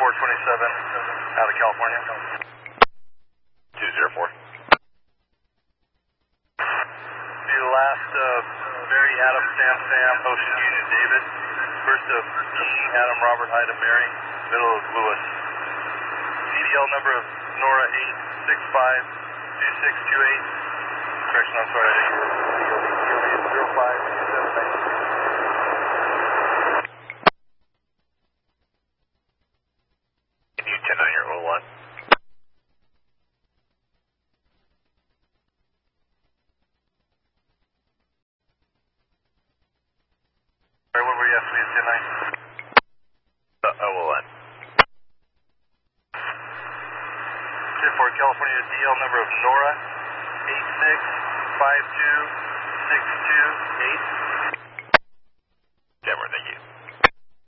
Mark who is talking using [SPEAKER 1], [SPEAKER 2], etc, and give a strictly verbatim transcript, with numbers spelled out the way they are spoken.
[SPEAKER 1] four twenty-seven out of California.
[SPEAKER 2] two zero four.
[SPEAKER 1] The last uh, Mary, Adam, Sam, Sam, Ocean Union, David. First of King, Adam, Robert, Hyde, Mary. Middle of Lewis. C D L number of Nora eight six five two six two eight. Correction, I'm sorry. zero five two seven nine two.
[SPEAKER 2] Can you ten on your O one?
[SPEAKER 1] Sorry, what were you asking me at ten nine?
[SPEAKER 2] The O one.
[SPEAKER 1] For California, D L number of Nora eight six five two six two eight.
[SPEAKER 2] Denver, thank you.